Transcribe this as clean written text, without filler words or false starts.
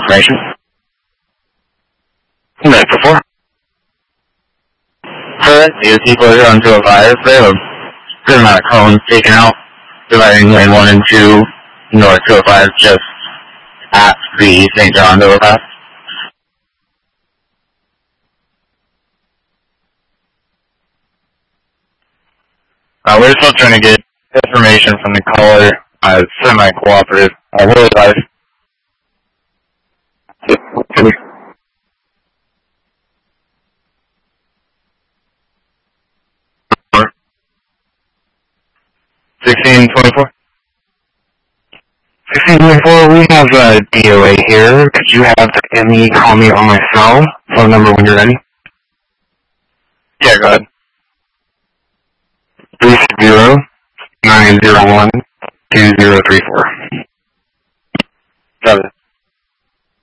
information. Minute before. Current is people here on 205. They have a good amount of cones taken out, dividing lane 1 and 2, north 205, just at the St. John overpass. We're still trying to get information from the caller, semi-cooperative. What is life? 1624? 1624, we have a DOA here. Could you have Emmy call me on my phone number when you're ready? Yeah, go ahead. 360-901-2034. Got it.